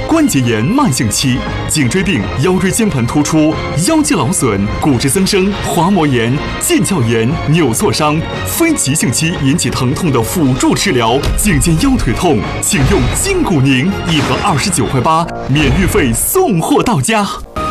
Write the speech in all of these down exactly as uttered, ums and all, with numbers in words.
关节炎慢性期、颈椎病、腰椎间盘突出、腰肌劳损、骨质增生、滑膜炎、腱鞘炎、扭挫伤，非急性期引起疼痛的辅助治疗。颈肩腰腿痛，请用筋骨宁，一盒二十九块八，免运费送货到家。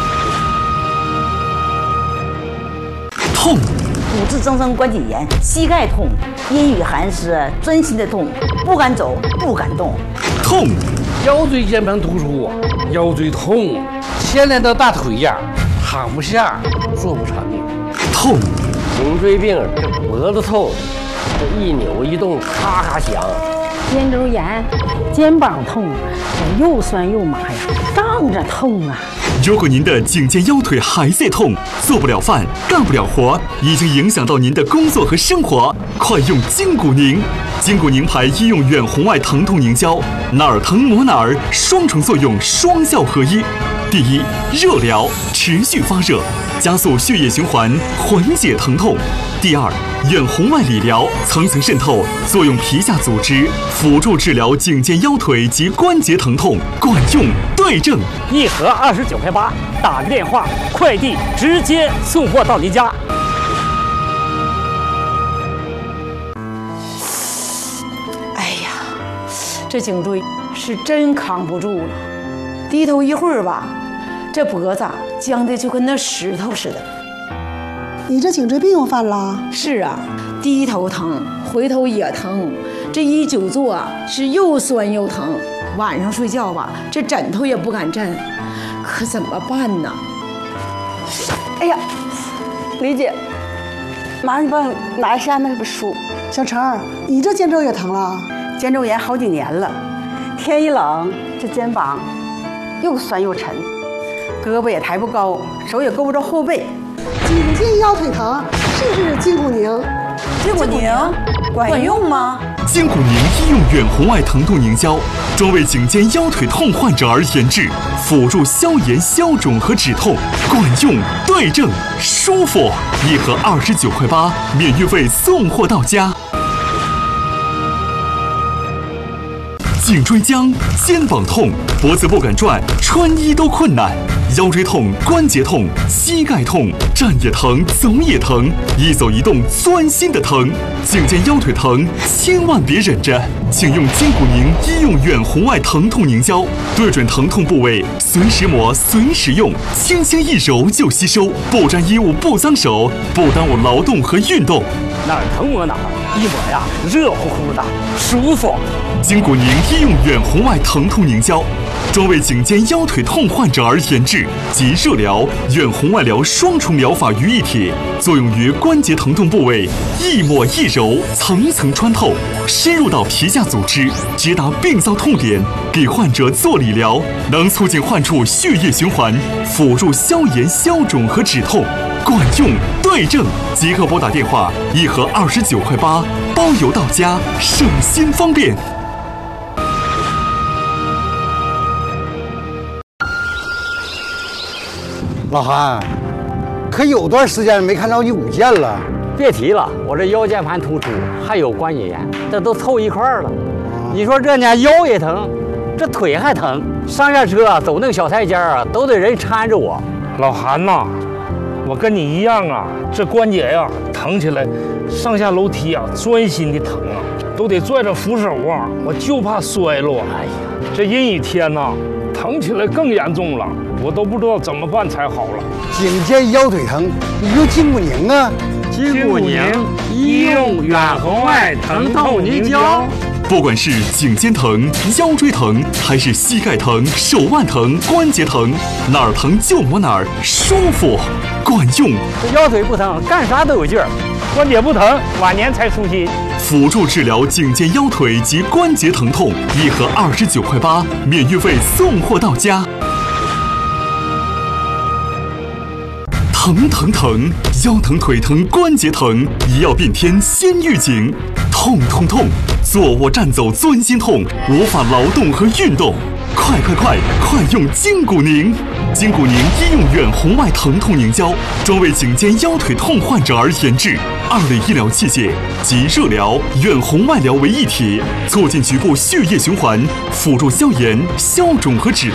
痛。 骨质增生、关节炎、膝盖痛、阴雨寒湿、钻心的痛，不敢走，不敢动。 痛， 腰椎间盘突出，腰椎痛，牵连到大腿呀，躺不下，坐不长。 痛， 颈椎病，这脖子痛，这一扭一动咔咔响。 肩周炎、肩膀痛，又酸又麻呀，胀着痛啊。 如果您的颈肩腰腿还在痛，做不了饭，干不了活，已经影响到您的工作和生活，快用筋骨宁。筋骨宁牌医用远红外疼痛凝胶，哪儿疼抹哪儿，双重作用，双效合一。第一，热疗，持续发热，加速血液循环，缓解疼痛。第二，远红外理疗，层层渗透，作用皮下组织，辅助治疗颈肩腰腿及关节疼痛，管用对症。 一盒二十九块八，打个电话，快递直接送货到您家。 哎呀，这颈椎是真扛不住了，低头一会儿吧，这脖子僵的就跟那石头似的。 你这颈椎病又犯了？ 是啊，低头疼，回头也疼，这一久坐啊是又酸又疼。晚上睡觉吧，这枕头也不敢枕，可怎么办呢？ 哎呀，李姐，麻烦你帮我拿一下那本书。小陈，你这肩周也疼了？ 肩周炎好几年了，天一冷，这肩膀又酸又沉，胳膊也抬不高，手也够不着后背。 颈肩腰腿疼，是不是筋骨宁？ 筋骨宁管用吗？ 筋骨宁医用远红外疼痛凝胶，专为颈肩腰腿痛患者而研制，辅助消炎、消肿和止痛，管用对症，舒服。一盒二十九块八，免运费送货到家。颈椎僵、肩膀痛、脖子不敢转，穿衣都困难；腰椎痛、关节痛、膝盖痛，站也疼，走也疼，一走一动钻心的疼。颈肩腰腿疼，千万别忍着，请用筋骨宁医用远红外疼痛凝胶，对准疼痛部位，随时抹，随时用，轻轻一揉就吸收，不沾衣物，不脏手，不耽误劳动和运动。 哪儿疼抹哪儿，一抹呀热乎乎的，舒服。 筋骨宁医用远红外疼痛凝胶，专为颈肩腰腿痛患者而研制，集热疗、远红外疗双重疗法于一体，作用于关节疼痛部位，一抹一揉，层层穿透，深入到皮下组织，直达病灶痛点，给患者做理疗，能促进患处血液循环，辅助消炎、消肿和止痛，管用对症。即刻拨打电话，一盒二十九块八，包邮到家，省心方便。 老韩，可有段时间没看到你舞剑了。 别提了，我这腰间盘突出，还有关节炎，这都凑一块儿了。你说这家腰也疼，这腿还疼，上下车走那个小台阶啊，都得人搀着我。 老韩呐，我跟你一样啊，这关节呀疼起来，上下楼梯啊钻心的疼啊，都得拽着扶手啊，我就怕摔落。哎呀，这阴雨天呐，疼起来更严重了。我都不知道怎么办才好了。 颈肩腰腿疼，你用筋骨宁啊！ 筋骨宁医用远红外疼痛凝胶。 不管是颈肩疼、腰椎疼，还是膝盖疼、手腕疼、关节疼，哪儿疼就抹哪儿，舒服，管用。 这腰腿不疼，干啥都有劲儿；关节不疼，晚年才舒心。 辅助治疗颈肩腰腿及关节疼痛，一盒二十九块八，免运费送货到家。疼疼疼，腰疼腿疼关节疼，一药变天先预警。痛痛痛，坐卧站走钻心痛，无法劳动和运动。快快快，快用筋骨宁！筋骨宁医用远红外疼痛凝胶，专为颈肩腰腿痛患者而研制，二类医疗器械集热疗、远红外疗为一体，促进局部血液循环，辅助消炎、消肿和止痛。